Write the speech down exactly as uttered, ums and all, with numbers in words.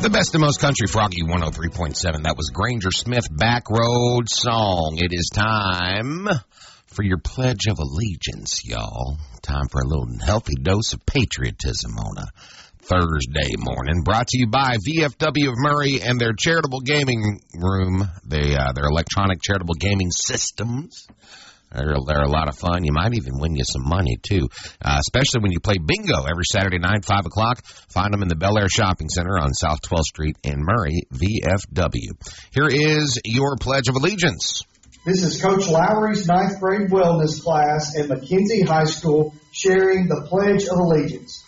The best and most country, Froggy one oh three point seven. That was Granger Smith, Back Road Song. It is time for your Pledge of Allegiance, y'all. Time for a little healthy dose of patriotism on a Thursday morning. Brought to you by V F W of Murray and their charitable gaming room, they, uh, their electronic charitable gaming systems. They're, they're a lot of fun. You might even win you some money, too, uh, especially when you play bingo every Saturday night, five o'clock. Find them in the Bel Air Shopping Center on South twelfth Street in Murray, V F W. Here is your Pledge of Allegiance. This is Coach Lowry's ninth grade wellness class at McKenzie High School sharing the Pledge of Allegiance.